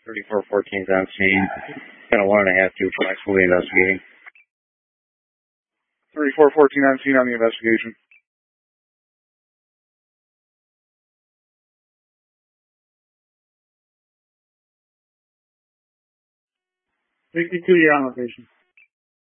3414's on scene. Kind of 1.5 duplex. We'll be investigating. 3414 on scene on the investigation. 62, you're on location.